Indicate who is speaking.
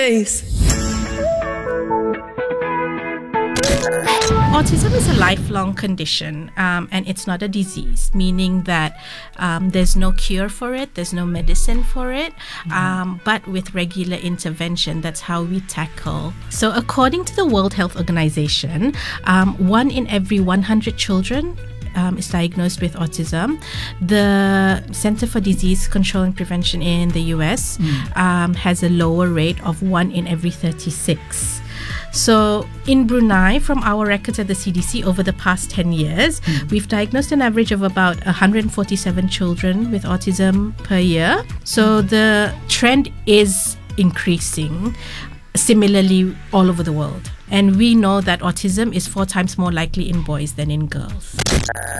Speaker 1: Autism is a lifelong condition, and it's not a disease, meaning that there's no cure for it, there's no medicine for it, but with regular intervention, that's how we tackle. So according to the World Health Organization, 1 in every 100 children is diagnosed with autism. The Center for Disease Control and Prevention in the US has a lower rate of 1 in every 36. So in Brunei, from our records at the CDC over the past 10 years, we've diagnosed an average of about 147 children with autism per year. So the trend is increasing similarly all over the world. And we know that autism is 4 times more likely in boys than in girls.